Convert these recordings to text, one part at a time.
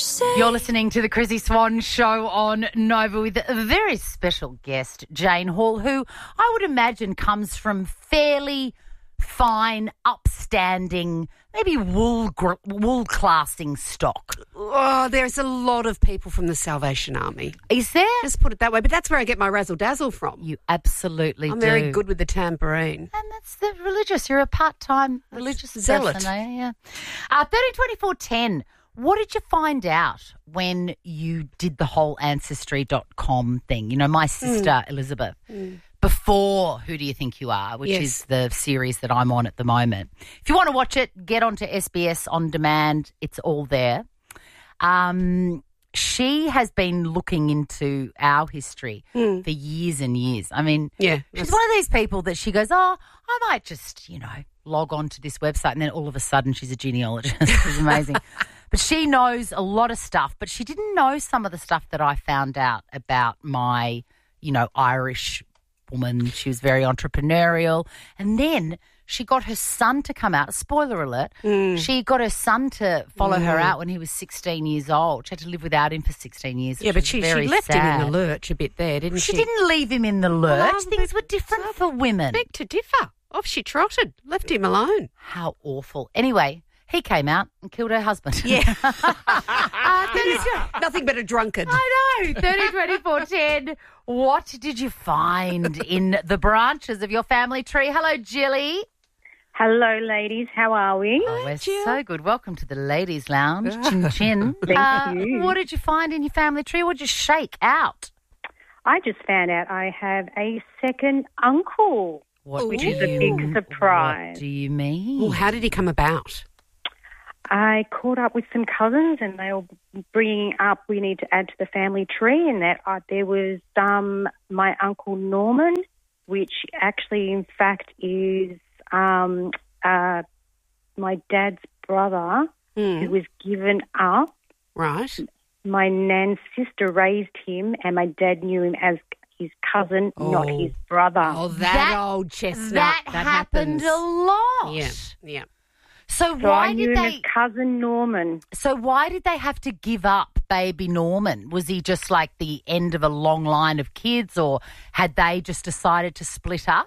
You're listening to the Chrissy Swan Show on Nova with a very special guest, Jane Hall, who I would imagine comes from fairly fine, upstanding, maybe wool classing stock. Oh, there's a lot of people from the Salvation Army. Is there? Just put it that way. But that's where I get my razzle-dazzle from. You absolutely do. I'm very good with the tambourine. And that's the religious. You're a part-time religious zealot. person, eh? Yeah. 302410. What did you find out when you did the whole Ancestry.com thing? You know, my sister, Elizabeth, before Who Do You Think You Are, which is the series that I'm on at the moment. If you want to watch it, get onto SBS On Demand. It's all there. She has been looking into our history for years and years. I mean, she's one of these people that she goes, I might just, log on to this website, and then all of a sudden she's a genealogist. It's amazing. But she knows a lot of stuff, but she didn't know some of the stuff that I found out about my, Irish woman. She was very entrepreneurial. And then she got her son to come out. Spoiler alert. She got her son to follow her out when he was 16 years old. She had to live without him for 16 years. Yeah, but she left him in the lurch a bit there, didn't she? She didn't leave him in the lurch. Things were different for women. Beg to differ. Off she trotted. Left him alone. How awful. Anyway, he came out and killed her husband. Yeah. Nothing but a drunkard. I know. 302410. What did you find in the branches of your family tree? Hello, Jilly. Hello, ladies. How are we? Oh, we're so good. Welcome to the Ladies' Lounge. Chin chin. Thank you. What did you find in your family tree? What did you shake out? I just found out I have a second uncle, which is a big surprise. What do you mean? Well, how did he come about? I caught up with some cousins and they were bringing up we need to add to the family tree, and that there was my Uncle Norman, which actually in fact is my dad's brother who was given up. Right. My nan's sister raised him and my dad knew him as his cousin, not his brother. Oh, that old chestnut. That happened a lot. Yeah. So I knew him as cousin Norman. So why did they have to give up baby Norman? Was he just like the end of a long line of kids, or had they just decided to split up?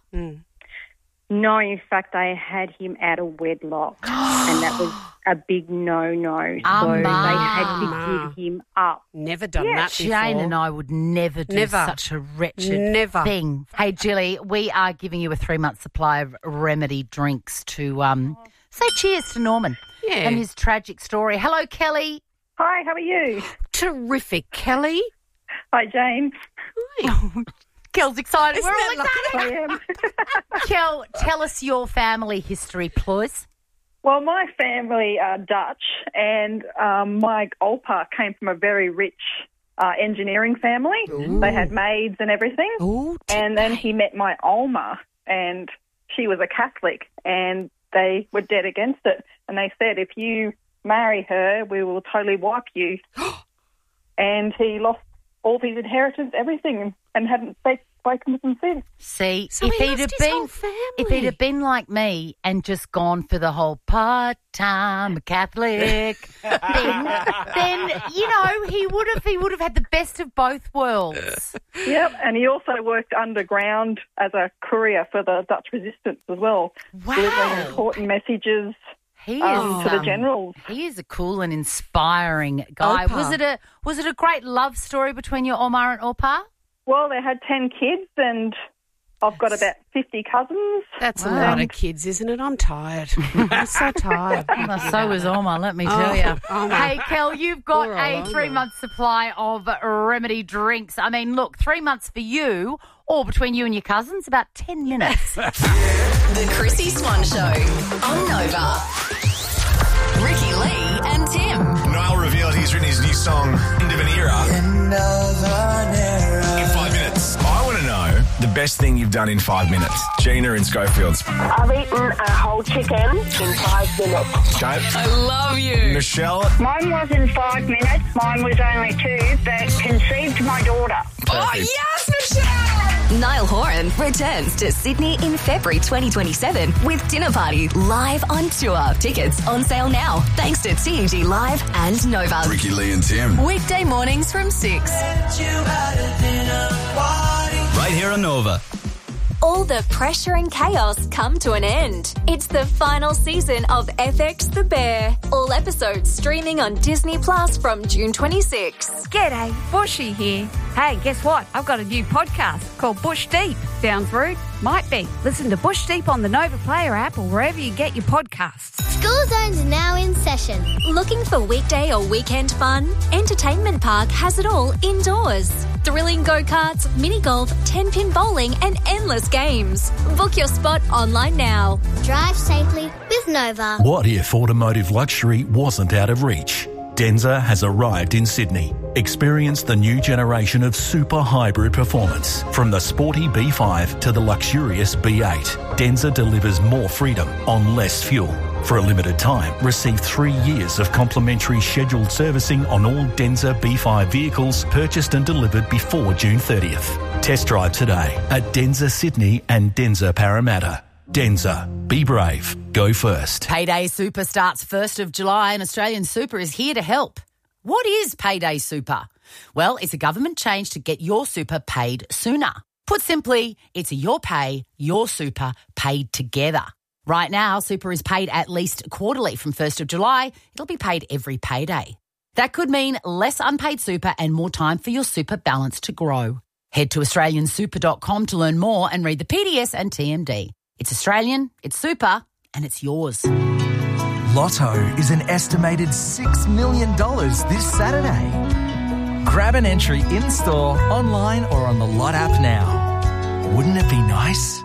No, in fact, I had him out of wedlock, and that was a big no-no. So they had to give him up. Never done that before. Jane and I would never do such a wretched thing. Hey, Jilly, we are giving you a 3-month supply of remedy drinks to say cheers to Norman and his tragic story. Hello, Kelly. Hi, how are you? Terrific, Kelly. Hi, Jane. Hi. Kel's excited. Isn't We're all that excited. I am. Kel, tell us your family history, please. Well, my family are Dutch, and my Olpa came from a very rich engineering family. Ooh. They had maids and everything. Ooh, and then he met my Oma, and she was a Catholic, and they were dead against it. And they said, if you marry her, we will totally wipe you. And he lost all of his inheritance, everything, and hadn't spoken with them since. See, So if he he'd lost have his been, whole family. if he'd have been like me and just gone for the whole part-time Catholic thing, then he would have had the best of both worlds. Yep, and he also worked underground as a courier for the Dutch resistance as well, delivering Wow, important messages he is to the generals. He is a cool and inspiring guy. Opa. Was it a great love story between your Oma and Opa? Well, they had 10 kids, and I've got about 50 cousins. That's a Wow. lot of kids, isn't it? I'm tired. I'm so tired. So was Oma, let me tell you. Oma. Hey, Kel, you've got Poor a Oma. 3-month supply of remedy drinks. I mean, look, 3 months for you, or between you and your cousins, about 10 minutes. The Chrissy Swan Show on Nova. Ricky Lee and Tim. Niall revealed he's written his new song, End of an Era, in 5 minutes. I want to know the best thing you've done in 5 minutes. Gina in Schofields. I've eaten a whole chicken in 5 minutes. Okay. I love you. Michelle. Mine wasn't 5 minutes. Mine was only 2, but conceived my daughter. Oh, yes, Michelle! Niall Horan returns to Sydney in February 2027 with Dinner Party live on tour. Tickets on sale now thanks to TEG Live and Nova. Ricky, Lee and Tim. Weekday mornings from 6. Right here on Nova. All the pressure and chaos come to an end. It's the final season of FX The Bear. All episodes streaming on Disney Plus from June 26. G'day, Bushy here. Hey, guess what? I've got a new podcast called Bush Deep. Sounds rude? Might be. Listen to Bush Deep on the Nova Player app or wherever you get your podcasts. School Zone's now in session. Looking for weekday or weekend fun? Entertainment Park has it all indoors. Thrilling go-karts, mini golf, 10-pin bowling and endless games. Book your spot online now. Drive safely with Nova. What if automotive luxury wasn't out of reach? Denza has arrived in Sydney. Experience the new generation of super hybrid performance. From the sporty B5 to the luxurious B8, Denza delivers more freedom on less fuel. For a limited time, receive 3 years of complimentary scheduled servicing on all Denza B5 vehicles purchased and delivered before June 30th. Test drive today at Denza Sydney and Denza Parramatta. Denza. Be brave. Go first. Payday Super starts 1st of July and Australian Super is here to help. What is Payday Super? Well, it's a government change to get your super paid sooner. Put simply, it's a your pay, your super paid together. Right now, super is paid at least quarterly from 1st of July. It'll be paid every payday. That could mean less unpaid super and more time for your super balance to grow. Head to australiansuper.com to learn more and read the PDS and TMD. It's Australian, it's super, and it's yours. Lotto is an estimated $6 million this Saturday. Grab an entry in-store, online or on the Lot app now. Wouldn't it be nice?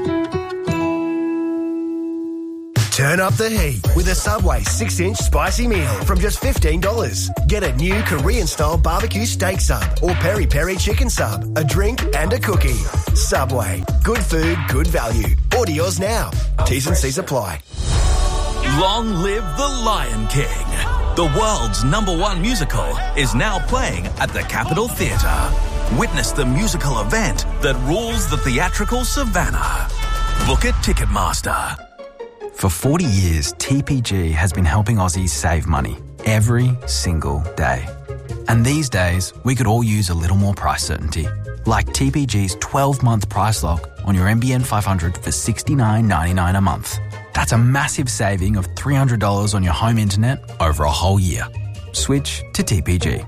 Turn up the heat with a Subway 6-inch spicy meal from just $15. Get a new Korean-style barbecue steak sub or peri-peri chicken sub, a drink and a cookie. Subway. Good food, good value. Order yours now. T's and C's apply. Long live the Lion King. The world's #1 musical is now playing at the Capitol Theatre. Witness the musical event that rules the theatrical savannah. Book at Ticketmaster. For 40 years, TPG has been helping Aussies save money every single day. And these days, we could all use a little more price certainty. Like TPG's 12-month price lock on your NBN 500 for $69.99 a month. That's a massive saving of $300 on your home internet over a whole year. Switch to TPG.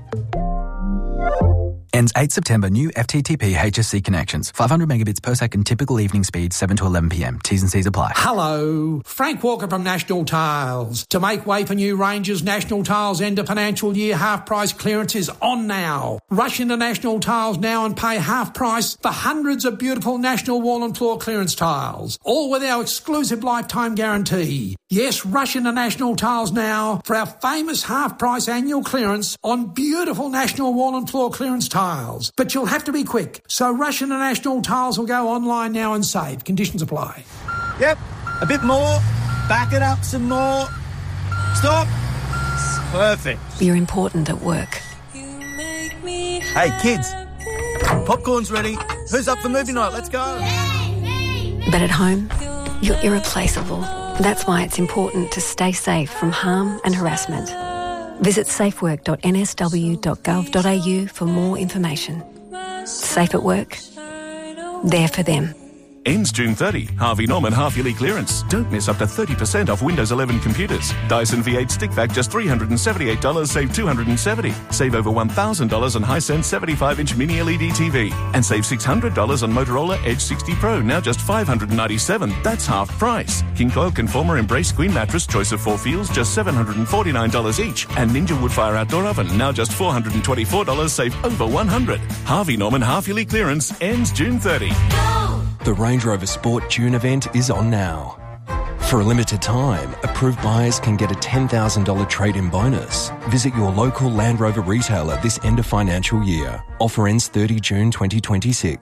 Ends 8 September. New FTTP HSC connections. 500 megabits per second. Typical evening speed 7 to 11 p.m. T's and C's apply. Hello. Frank Walker from National Tiles. To make way for new ranges, National Tiles end of financial year half price clearance is on now. Rush into National Tiles now and pay half price for hundreds of beautiful National Wall and Floor clearance tiles. All with our exclusive lifetime guarantee. Yes, rush into National Tiles now for our famous half price annual clearance on beautiful National Wall and Floor clearance tiles. But you'll have to be quick. So rush into National Tiles or go online now and save. Conditions apply. Yep, a bit more. Back it up some more. Stop. Perfect. You're important at work. Hey, kids. Popcorn's ready. Who's up for movie night? Let's go. But at home, you're irreplaceable. That's why it's important to stay safe from harm and harassment. Visit safework.nsw.gov.au for more information. Safe at work. There for them. Ends June 30. Harvey Norman half-yearly clearance. Don't miss up to 30% off Windows 11 computers. Dyson V8 stick vac just $378, save $270. Save over $1,000 on Hisense 75-inch mini LED TV. And save $600 on Motorola Edge 60 Pro, now just $597. That's half price. King Coil Conformer Embrace Queen Mattress, choice of 4 feels, just $749 each. And Ninja Woodfire Outdoor Oven, now just $424, save over $100. Harvey Norman half-yearly clearance ends June 30. The Range Rover Sport June event is on now. For a limited time, approved buyers can get a $10,000 trade-in bonus. Visit your local Land Rover retailer this end of financial year. Offer ends 30 June 2026.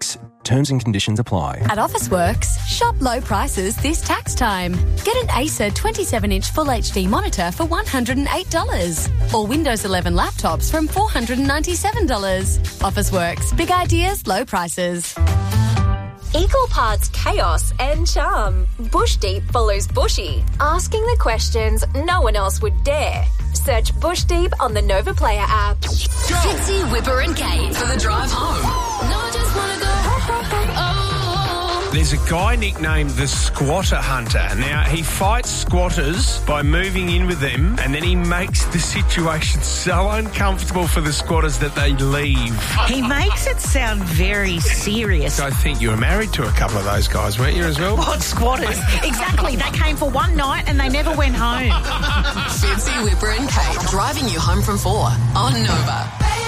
Terms and conditions apply. At Officeworks, shop low prices this tax time. Get an Acer 27-inch Full HD monitor for $108. Or Windows 11 laptops from $497. Officeworks. Big ideas, low prices. Equal parts chaos and charm. Bush Deep follows Bushy, asking the questions no one else would dare. Search Bush Deep on the Nova Player app. Fitzy, Whipper and Kate for the drive home. No, I just want to go. There's a guy nicknamed the Squatter Hunter. Now, he fights squatters by moving in with them, and then he makes the situation so uncomfortable for the squatters that they leave. He makes it sound very serious. I think you were married to a couple of those guys, weren't you, as well? What, squatters? Exactly. They came for one night and they never went home. Fitzy, Whipper and Kate driving you home from 4 on Nova.